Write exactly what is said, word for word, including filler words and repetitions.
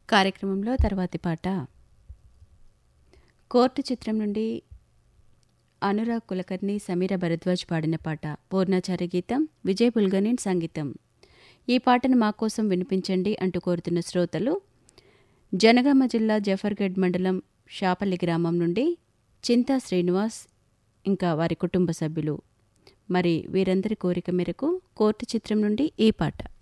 కార్యక్రమంలో తర్వాతి పాట కోర్టు చిత్రం నుండి అనురాగ్ కులకర్ణి, సమీర భరద్వాజ్ పాడిన పాట. పూర్ణాచారి గీతం, విజయ్ బుల్గనిన్ సంగీతం. ఈ పాటను మా కోసం వినిపించండి అంటూ కోరుతున్న శ్రోతలు జనగామ జిల్లా జఫర్గఢ్ మండలం షాపల్లి గ్రామం నుండి చింతా శ్రీనివాస్ ఇంకా వారి కుటుంబ సభ్యులు. మరి వీరందరి కోరిక మేరకు కోర్టు చిత్రం నుండి ఈ పాట.